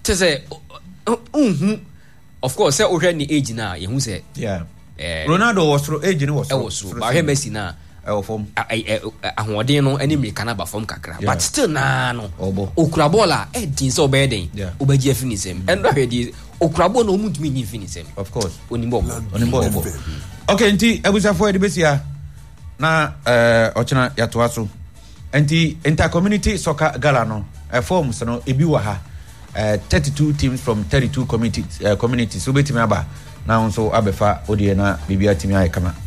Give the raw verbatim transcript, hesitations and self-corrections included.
to say mhm of course say already age na you say yeah eh Ronaldo was through age no was through but he Messi na e form ahoden no eni me kana ba form kakra but still na no okura bola e din so be den obaji afinisem and do hwedi okura bola no mutumi ni finisem of course onimbo onimbo okay nti ebusafo e de besia na eh ochina yato aso nti inter community soccer gala no e form so no ebi wa ha uh, thirty-two teams from thirty-two communities uh, communities so betimi aba na nso abefa odie na bibia timi ay kama